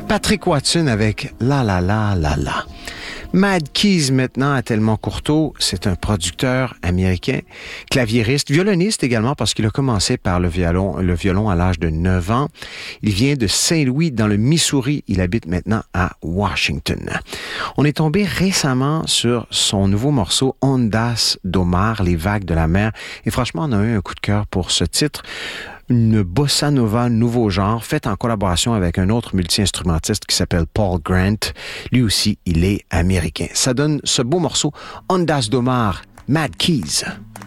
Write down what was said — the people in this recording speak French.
Patrick Watson avec La La La La La. Mad Keys maintenant à Tellement Courteau, c'est un producteur américain, claviériste, violoniste également parce qu'il a commencé par le violon à l'âge de 9 ans. Il vient de Saint-Louis dans le Missouri, il habite maintenant à Washington. On est tombé récemment sur son nouveau morceau Ondas do Mar, les vagues de la mer et franchement on a eu un coup de cœur pour ce titre. Une bossa nova nouveau genre, faite en collaboration avec un autre multi-instrumentiste qui s'appelle Paul Grant. Lui aussi, il est américain. Ça donne ce beau morceau, Ondas do Mar, Mad Keys.